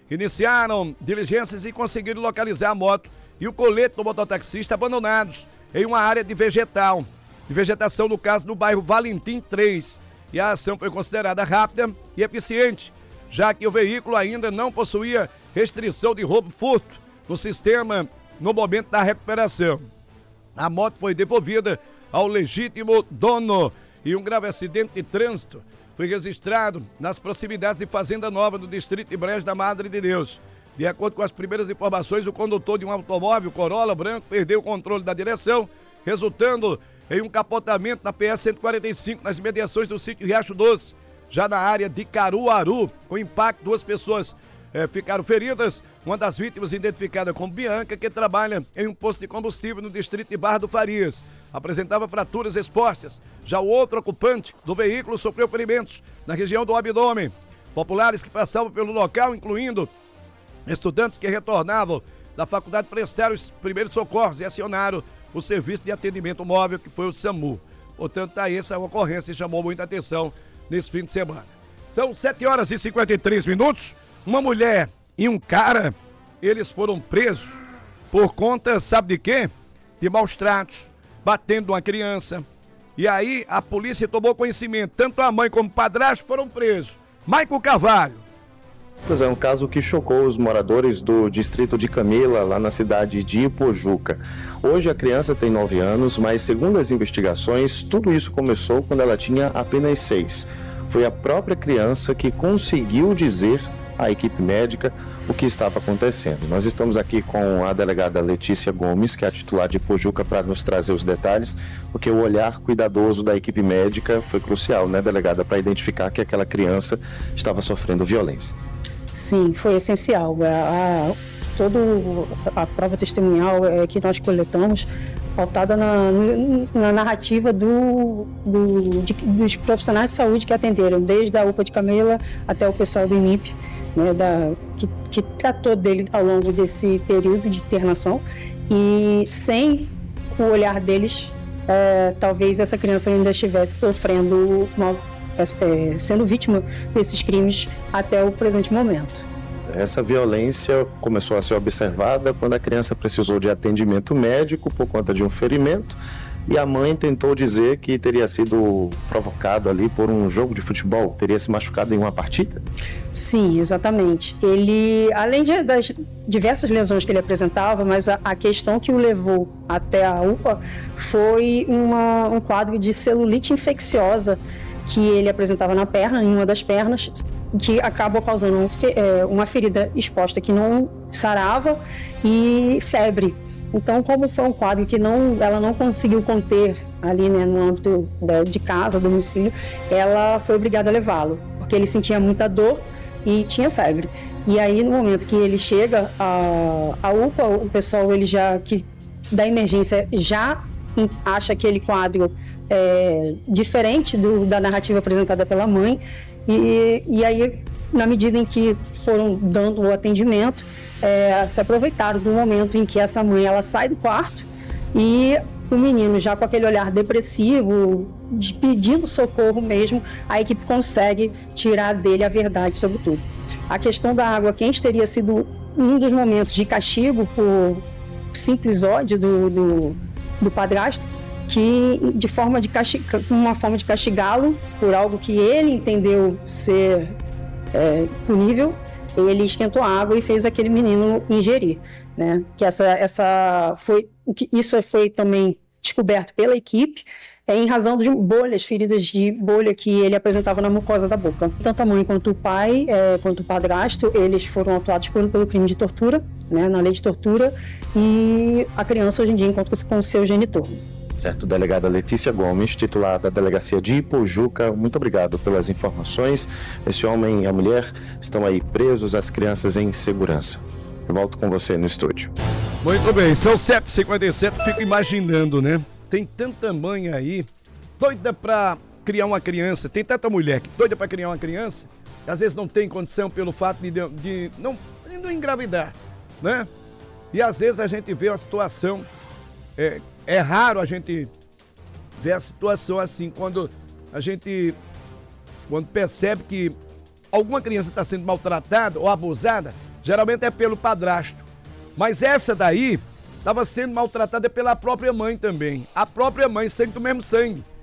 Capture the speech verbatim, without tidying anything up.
iniciaram diligências e conseguiram localizar a moto e o colete do mototaxista abandonados em uma área de vegetal, de vegetação, no caso, no bairro Valentim três. E a ação foi considerada rápida e eficiente, já que o veículo ainda não possuía restrição de roubo-furto no sistema no momento da recuperação. A moto foi devolvida ao legítimo dono e um grave acidente de trânsito foi registrado nas proximidades de Fazenda Nova, no distrito de Brejo da Madre de Deus. De acordo com as primeiras informações, o condutor de um automóvel Corolla branco perdeu o controle da direção, resultando em um capotamento na P S cento e quarenta e cinco, nas imediações do sítio Riacho Doce, já na área de Caruaru. Com impacto, duas pessoas eh, ficaram feridas. Uma das vítimas, identificada como Bianca, que trabalha em um posto de combustível no distrito de Barra do Farias, apresentava fraturas expostas. Já o outro ocupante do veículo sofreu ferimentos na região do abdômen. Populares que passavam pelo local, incluindo estudantes que retornavam da faculdade, prestaram os primeiros socorros e acionaram o serviço de atendimento móvel, que foi o SAMU. Portanto, tá aí, essa ocorrência chamou muita atenção nesse fim de semana. São sete horas e cinquenta e três minutos. Uma mulher e um cara, eles foram presos por conta, sabe de quê? De maus tratos, batendo uma criança. E aí a polícia tomou conhecimento, tanto a mãe como o padrasto foram presos. Maico Carvalho. Pois é, um caso que chocou os moradores do distrito de Camila, lá na cidade de Ipojuca. Hoje a criança tem nove anos, mas segundo as investigações, tudo isso começou quando ela tinha apenas seis. Foi a própria criança que conseguiu dizer à equipe médica o que estava acontecendo. Nós estamos aqui com a delegada Letícia Gomes, que é a titular de Ipojuca, para nos trazer os detalhes, porque o olhar cuidadoso da equipe médica foi crucial, né, delegada, para identificar que aquela criança estava sofrendo violência. Sim, foi essencial. A, a, toda a prova testemunhal é, que nós coletamos, pautada na, na narrativa do, do, de, dos profissionais de saúde que atenderam, desde a U P A de Camila até o pessoal do I M I P, né, da, que, que tratou dele ao longo desse período de internação. E sem o olhar deles, é, talvez essa criança ainda estivesse sofrendo uma É, sendo vítima desses crimes até o presente momento. Essa violência começou a ser observada quando a criança precisou de atendimento médico por conta de um ferimento, e a mãe tentou dizer que teria sido provocado ali por um jogo de futebol, teria se machucado em uma partida? Sim, exatamente. Ele, além de, das diversas lesões que ele apresentava, mas a, a questão que o levou até a U P A foi uma, um quadro de celulite infecciosa que ele apresentava na perna, em uma das pernas, que acabou causando um, é, uma ferida exposta que não sarava e febre. Então, como foi um quadro que não, ela não conseguiu conter ali, né, no âmbito da, de casa, domicílio, ela foi obrigada a levá-lo, porque ele sentia muita dor e tinha febre. E aí, no momento que ele chega à, à U P A, o pessoal ele já, que, da emergência já acha aquele quadro é, diferente do, da narrativa apresentada pela mãe, e, e aí, na medida em que foram dando o atendimento, é, se aproveitaram do momento em que essa mãe ela sai do quarto e o menino, já com aquele olhar depressivo, de pedindo socorro mesmo, a equipe consegue tirar dele a verdade sobre tudo. A questão da água quente teria sido um dos momentos de castigo por simples ódio do, do, do padrasto, que de forma de castigar, uma forma de castigá-lo por algo que ele entendeu ser é, punível, ele esquentou a água e fez aquele menino ingerir, né? Que essa, essa foi, isso foi também descoberto pela equipe, é, em razão de bolhas, feridas de bolha que ele apresentava na mucosa da boca. Tanto a mãe quanto o pai, é, quanto o padrasto, eles foram atuados pelo, pelo crime de tortura, né, na lei de tortura, e a criança hoje em dia encontra-se com o seu genitor. Certo, delegada Letícia Gomes, titular da delegacia de Ipojuca, muito obrigado pelas informações. Esse homem e a mulher estão aí presos, as crianças em segurança. Eu volto com você no estúdio. Muito bem, são sete e cinquenta e sete, fico imaginando, né? Tem tanta mãe aí, doida pra criar uma criança, tem tanta mulher que doida pra criar uma criança, que às vezes não tem condição pelo fato de, de, não, de não engravidar, né? E às vezes a gente vê uma situação, é, é raro a gente ver a situação assim, quando a gente, quando percebe que alguma criança está sendo maltratada ou abusada, geralmente é pelo padrasto. Mas essa daí estava sendo maltratada pela própria mãe também. A própria mãe, sangue do mesmo sangue.